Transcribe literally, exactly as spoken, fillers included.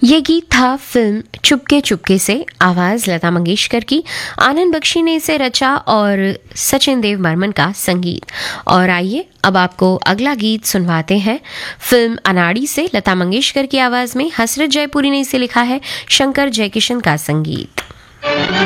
ये गीत था फिल्म चुपके चुपके से। आवाज़ लता मंगेशकर की, आनंद बख्शी ने इसे रचा और सचिन देव बर्मन का संगीत। और आइए अब आपको अगला गीत सुनवाते हैं फिल्म अनाड़ी से। लता मंगेशकर की आवाज़ में हसरत जयपुरी ने इसे लिखा है, शंकर जयकिशन का संगीत।